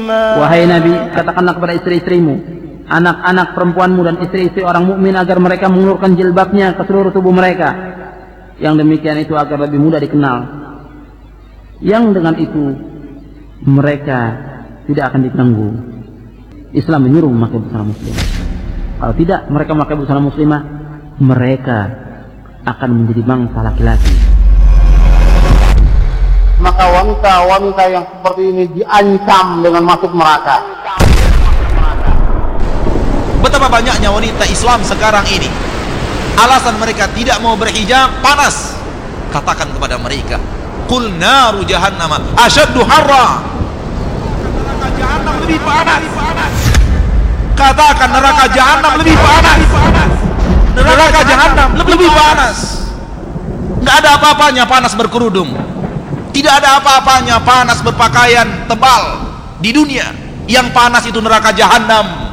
Wahai Nabi, katakanlah kepada istri-istrimu, anak-anak perempuanmu dan istri-istri orang mukmin agar mereka mengulurkan jilbabnya ke seluruh tubuh mereka. Yang demikian itu agar lebih mudah dikenal. Yang dengan itu mereka tidak akan diganggu. Islam menyuruh memakai busana muslim. Kalau tidak mereka memakai busana muslimah, mereka akan menjadi bangsa laki-laki. Maka wanita-wanita yang seperti ini diancam dengan masuk neraka. Betapa banyaknya wanita Islam sekarang ini, alasan mereka tidak mau berhijab panas. Katakan kepada mereka, qul naru jahannam asyaddu harra. Neraka jahanam lebih panas. Katakan neraka jahanam lebih panas. Neraka jahanam lebih panas. Enggak ada apa-apanya panas berkerudung. Tidak ada apa-apanya panas berpakaian tebal di dunia. Yang panas itu neraka jahanam.